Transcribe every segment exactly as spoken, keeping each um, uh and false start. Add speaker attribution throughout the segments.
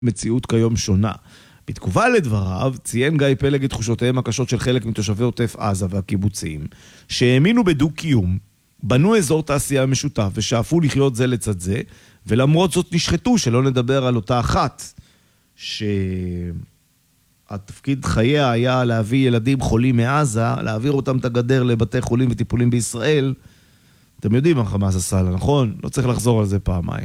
Speaker 1: מציאות כיום שונה. בתגובה לדבריו, ציין גיא פלג את תחושותיהם הקשות של חלק מתושבי עוטף עזה והקיבוצים, שהאמינו בדו-קיום, בנו אזור תעשייה משותף ושאפו לחיות זה לצד זה, ולמרות זאת נשחטו, שלא נדבר על אותה אחת, שהתפקיד חייה היה להביא ילדים חולים מעזה, להעביר אותם את הגדר לבתי חולים וטיפולים בישראל. אתם יודעים מה חמאס עשה לה, נכון? לא צריך לחזור על זה פעמיים.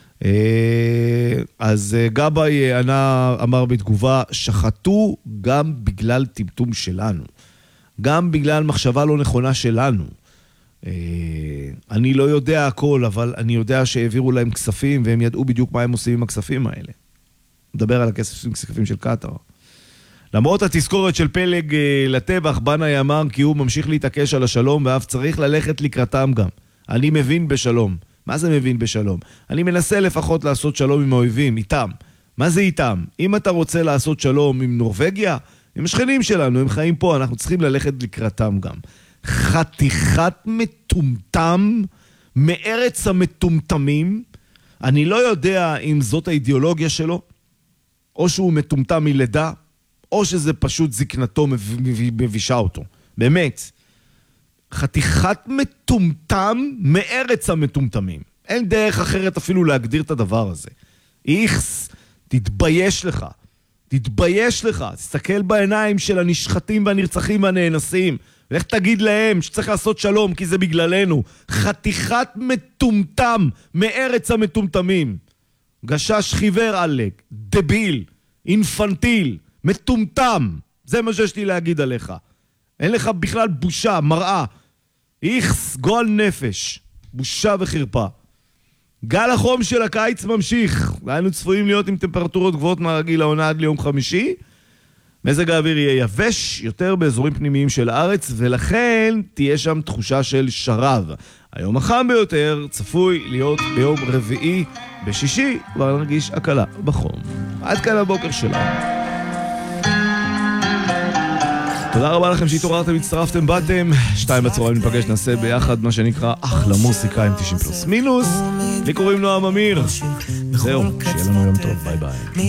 Speaker 1: אז גבאי ענה, אמר בתגובה, שחטו גם בגלל טמטום שלנו, גם בגלל מחשבה לא נכונה שלנו. אני לא יודע הכל, אבל אני יודע שהעבירו להם כספים, והם ידעו בדיוק מה הם עושים עם הכספים האלה. מדבר על הכספים של קטר. למרות התזכורת של פלג לטבח, בנאי אמר כי הוא ממשיך להתעקש על השלום, ואף צריך ללכת לקראתם גם. אני מבין בשלום. מה זה מבין בשלום? אני מנסה לפחות לעשות שלום עם האויבים, איתם. מה זה איתם? אם אתה רוצה לעשות שלום עם נורווגיה, עם השכנים שלנו, הם חיים פה, אנחנו צריכים ללכת לקראתם גם. חתיכת מטומטם מארץ המטומטמים, אני לא יודע אם זאת האידיאולוגיה שלו, או שהוא מטומטם מלידה, או שזה פשוט זקנתו מבישה אותו. באמת. חתיכת מטומטם מארץ המטומטמים. אין דרך אחרת אפילו להגדיר את הדבר הזה. איכס, תתבייש לך. תתבייש לך. תסתכל בעיניים של הנשחטים והנרצחים והנאנסים. ולך תגיד להם שצריך לעשות שלום כי זה בגללנו. חתיכת מטומטם מארץ המטומטמים. גשש חיוור עלק, דביל, אינפנטיל, מטומטם. זה מה שיש לי להגיד עליך. אין לך בכלל בושה, מראה. איכס, גועל נפש. בושה וחרפה. גל החום של הקיץ ממשיך. היינו צפויים להיות עם טמפרטורות גבוהות מהרגיל העונה עד ליום חמישי. מזג האוויר יהיה יבש יותר באזורים פנימיים של הארץ, ולכן תהיה שם תחושה של שרב. היום החם ביותר צפוי להיות ביום רביעי, בשישי כבר נרגיש הקלה בחום. עד כאן הבוקר שלנו. תודה רבה לכם שהתעוררתם, הצטרפתם, באתם. שתיים בצהריים נפגש, נעשה ביחד מה שנקרא אחלה מוסיקה עם תשעים פלוס מינוס. לי קוראים נועם אמיר. זהו, שיהיה לנו יום טוב, ביי ביי.